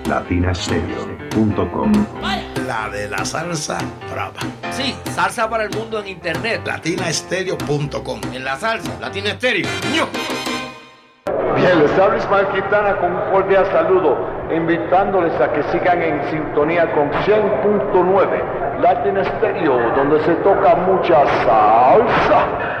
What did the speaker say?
latinastereo.com. La de la salsa brava. Sí, salsa para el mundo en internet. latinastereo.com. En la salsa, Latina Estéreo. Bien, les habla Ismael Quintana con un cordial saludo, invitándoles a que sigan en sintonía con 100.9 Latina Stereo, donde se toca mucha salsa.